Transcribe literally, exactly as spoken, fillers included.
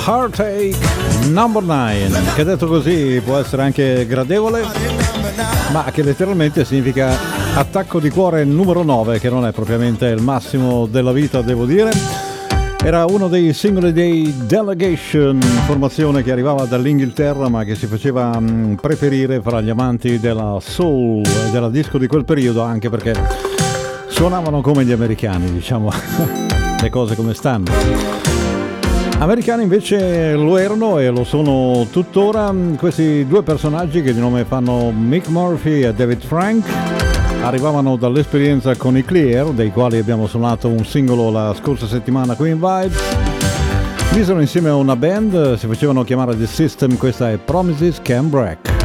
Heartache number nine, che detto così può essere anche gradevole, ma che letteralmente significa attacco di cuore numero nove, che non è propriamente il massimo della vita, devo dire. Era uno dei singoli dei Delegation, formazione che arrivava dall'Inghilterra ma che si faceva mh, preferire fra gli amanti della soul e della disco di quel periodo, anche perché suonavano come gli americani, diciamo le cose come stanno. Americani invece lo erano e lo sono tuttora questi due personaggi che di nome fanno Mick Murphy e David Frank. Arrivavano dall'esperienza con i Clear, dei quali abbiamo suonato un singolo la scorsa settimana qui in Vibes. Misero insieme a una band, si facevano chiamare The System, questa è Promises Can Break.